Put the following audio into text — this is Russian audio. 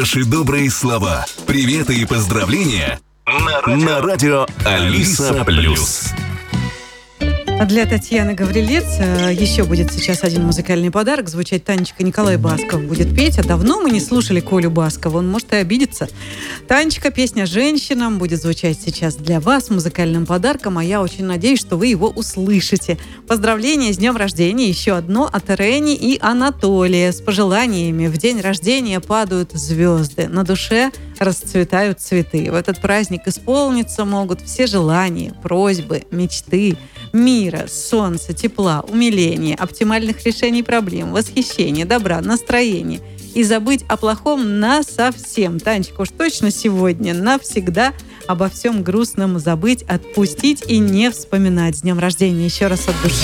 Ваши добрые слова, приветы и поздравления на радио Алиса Плюс. Для Татьяны Гаврилец еще будет сейчас один музыкальный подарок. Звучать Танечка. Николай Басков будет петь. А давно мы не слушали Колю Баскова. Он может и обидеться. Танечка, песня «Женщинам» будет звучать сейчас для вас музыкальным подарком. А я очень надеюсь, что вы его услышите. Поздравления с днем рождения. Еще одно от Рени и Анатолия. С пожеланиями. В день рождения падают звезды. На душе расцветают цветы. В этот праздник исполниться могут все желания, просьбы, мечты, мира, солнца, тепла, умиления, оптимальных решений проблем, восхищения, добра, настроения. И забыть о плохом насовсем. Танечка, уж точно сегодня навсегда обо всем грустном забыть, отпустить и не вспоминать. С днем рождения еще раз от души.